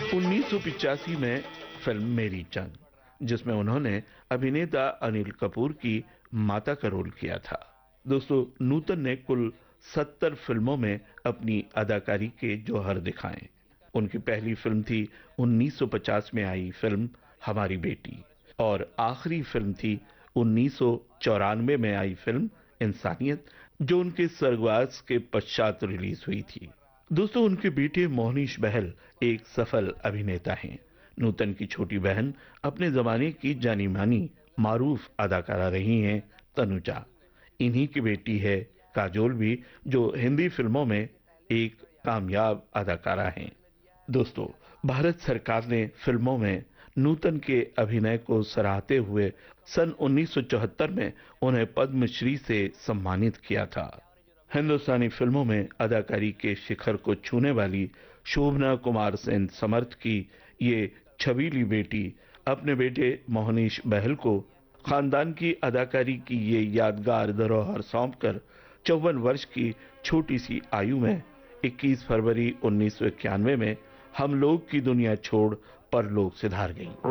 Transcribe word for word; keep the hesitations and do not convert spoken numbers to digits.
उन्नीस सौ पिचासी में फिल्म मेरी जंग, जिसमें उन्होंने अभिनेता अनिल कपूर की माता का रोल किया था। दोस्तों, नूतन ने कुल सत्तर फिल्मों में अपनी अदाकारी के जौहर दिखाए। उनकी पहली फिल्म थी उन्नीस सौ पचास में आई फिल्म हमारी बेटी, और आखिरी फिल्म थी उन्नीस सौ चौरानवे में आई फिल्म इंसानियत, जो उनके स्वर्गवास के पश्चात रिलीज हुई थी। दोस्तों, उनके बेटे मोहनीश बहल एक सफल अभिनेता हैं। नूतन की छोटी बहन अपने जमाने की जानी मानी मारूफ अदाकारा रही हैं तनुजा। इन्हीं की बेटी है काजोल भी, जो हिंदी फिल्मों में एक कामयाब अदाकारा हैं। दोस्तों, भारत सरकार ने फिल्मों में नूतन के अभिनय को सराहते हुए सन उन्नीस सौ चौहत्तर में उन्हें पद्मश्री से सम्मानित किया था। हिंदुस्तानी फिल्मों में अदाकारी के शिखर को छूने वाली शोभना कुमार सेन समर्थ की ये छबीली बेटी अपने बेटे मोहनीश बहल को खानदान की अदाकारी की ये यादगार धरोहर सौंपकर चौवन वर्ष की छोटी सी आयु में इक्कीस फरवरी उन्नीस सौ इक्यानवे में हम लोग की दुनिया छोड़ परलोक सिधार गई।